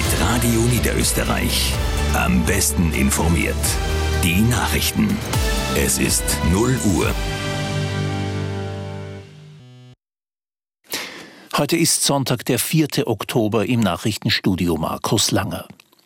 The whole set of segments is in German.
mit Radio Niederösterreich. Am besten informiert. Die Nachrichten. Es ist 0 Uhr. Heute ist Sonntag, der 4. Oktober, im Nachrichtenstudio Markus Langer.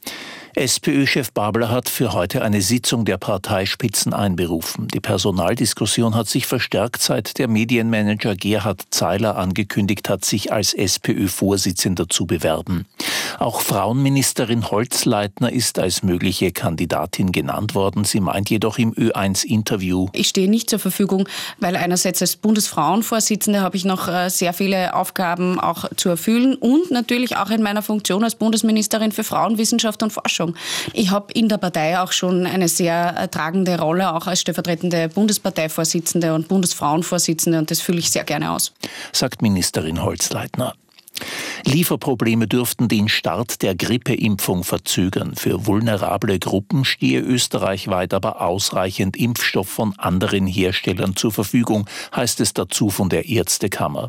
SPÖ-Chef Babler hat für heute eine Sitzung der Parteispitzen einberufen. Die Personaldiskussion hat sich verstärkt, seit der Medienmanager Gerhard Zeiler angekündigt hat, sich als SPÖ-Vorsitzender zu bewerben. Auch Frauenministerin Holzleitner ist als mögliche Kandidatin genannt worden. Sie meint jedoch im Ö1-Interview: Ich stehe nicht zur Verfügung, weil einerseits als Bundesfrauenvorsitzende habe ich noch sehr viele Aufgaben auch zu erfüllen und natürlich auch in meiner Funktion als Bundesministerin für Frauen, Wissenschaft und Forschung. Ich habe in der Partei auch schon eine sehr tragende Rolle, auch als stellvertretende Bundesparteivorsitzende und Bundesfrauenvorsitzende, und das fülle ich sehr gerne aus, sagt Ministerin Holzleitner. Lieferprobleme dürften den Start der Grippeimpfung verzögern. Für vulnerable Gruppen stehe österreichweit aber ausreichend Impfstoff von anderen Herstellern zur Verfügung, heißt es dazu von der Ärztekammer.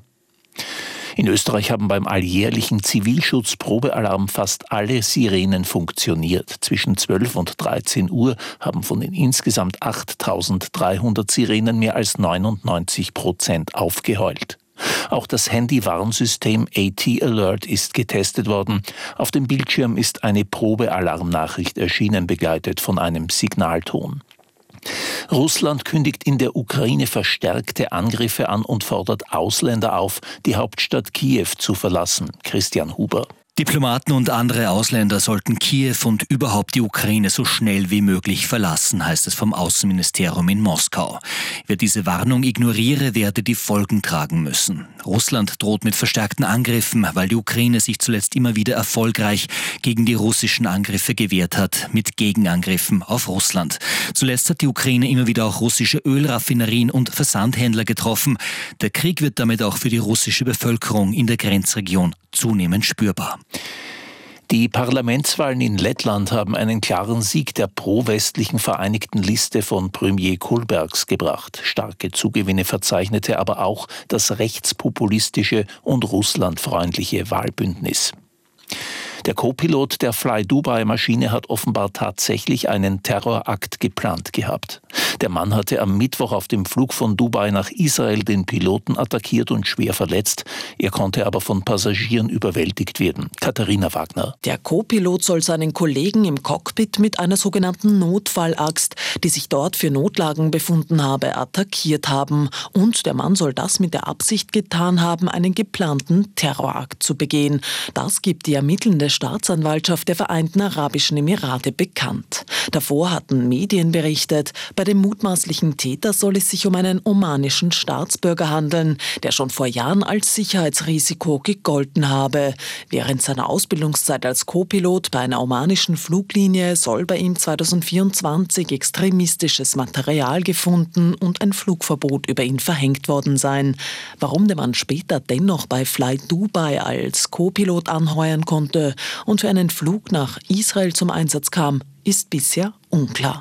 In Österreich haben beim alljährlichen Zivilschutzprobealarm fast alle Sirenen funktioniert. Zwischen 12 und 13 Uhr haben von den insgesamt 8.300 Sirenen mehr als 99% aufgeheult. Auch das Handy-Warnsystem AT Alert ist getestet worden. Auf dem Bildschirm ist eine Probealarmnachricht erschienen, begleitet von einem Signalton. Russland kündigt in der Ukraine verstärkte Angriffe an und fordert Ausländer auf, die Hauptstadt Kiew zu verlassen. Christian Huber. Diplomaten und andere Ausländer sollten Kiew und überhaupt die Ukraine so schnell wie möglich verlassen, heißt es vom Außenministerium in Moskau. Wer diese Warnung ignoriere, werde die Folgen tragen müssen. Russland droht mit verstärkten Angriffen, weil die Ukraine sich zuletzt immer wieder erfolgreich gegen die russischen Angriffe gewehrt hat, mit Gegenangriffen auf Russland. Zuletzt hat die Ukraine immer wieder auch russische Ölraffinerien und Versandhändler getroffen. Der Krieg wird damit auch für die russische Bevölkerung in der Grenzregion zunehmend spürbar. Die Parlamentswahlen in Lettland haben einen klaren Sieg der pro-westlichen Vereinigten Liste von Premier Kulbergs gebracht. Starke Zugewinne verzeichnete aber auch das rechtspopulistische und russlandfreundliche Wahlbündnis. Der Co-Pilot der Fly-Dubai-Maschine hat offenbar tatsächlich einen Terrorakt geplant gehabt. Der Mann hatte am Mittwoch auf dem Flug von Dubai nach Israel den Piloten attackiert und schwer verletzt. Er konnte aber von Passagieren überwältigt werden. Katharina Wagner. Der Co-Pilot soll seinen Kollegen im Cockpit mit einer sogenannten Notfallaxt, die sich dort für Notlagen befunden habe, attackiert haben. Und der Mann soll das mit der Absicht getan haben, einen geplanten Terrorakt zu begehen. Das gibt die ermittelnde Staatsanwaltschaft der Vereinten Arabischen Emirate bekannt. Davor hatten Medien berichtet, bei dem mutmaßlichen Täter soll es sich um einen omanischen Staatsbürger handeln, der schon vor Jahren als Sicherheitsrisiko gegolten habe. Während seiner Ausbildungszeit als Co-Pilot bei einer omanischen Fluglinie soll bei ihm 2024 extremistisches Material gefunden und ein Flugverbot über ihn verhängt worden sein. Warum der Mann später dennoch bei Fly Dubai als Co-Pilot anheuern konnte und für einen Flug nach Israel zum Einsatz kam, ist bisher unklar.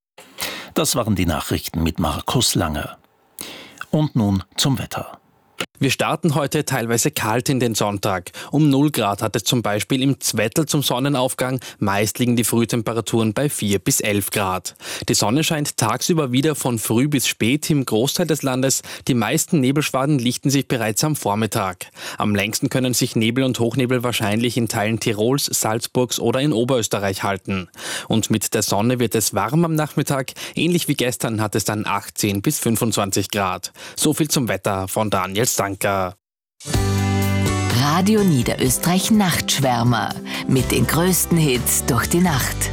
Das waren die Nachrichten mit Markus Langer. Und nun zum Wetter. Wir starten heute teilweise kalt in den Sonntag. Um 0 Grad hat es zum Beispiel im Zwettl zum Sonnenaufgang. Meist liegen die Frühtemperaturen bei 4 bis 11 Grad. Die Sonne scheint tagsüber wieder von früh bis spät im Großteil des Landes. Die meisten Nebelschwaden lichten sich bereits am Vormittag. Am längsten können sich Nebel und Hochnebel wahrscheinlich in Teilen Tirols, Salzburgs oder in Oberösterreich halten. Und mit der Sonne wird es warm am Nachmittag. Ähnlich wie gestern hat es dann 18 bis 25 Grad. So viel zum Wetter von Daniel Stanker. Radio Niederösterreich Nachtschwärmer mit den größten Hits durch die Nacht.